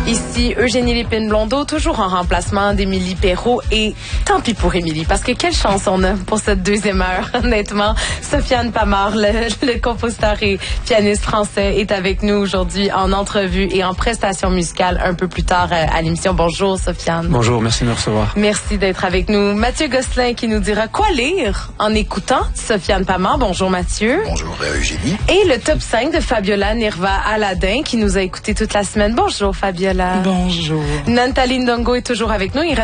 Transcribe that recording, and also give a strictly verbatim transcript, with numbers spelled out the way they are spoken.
Ici, Eugénie Lépine-Blondeau, toujours en remplacement d'Émilie Perrault. Et tant pis pour Émilie, parce que quelle chance on a pour cette deuxième heure, honnêtement. Sofiane Pamard, le, le compositeur et pianiste français, est avec nous aujourd'hui en entrevue et en prestation musicale un peu plus tard à l'émission. Bonjour, Sofiane. Bonjour, merci de me recevoir. Merci d'être avec nous. Mathieu Gosselin qui nous dira quoi lire en écoutant Sofiane Pamard. Bonjour, Mathieu. Bonjour, Eugénie. Et le top cinq de Fabiola Nirva Aladin qui nous a écouté toute la semaine. Bonjour, Fabiola. Bonjour. Nantaline Ndongo est toujours avec nous. Il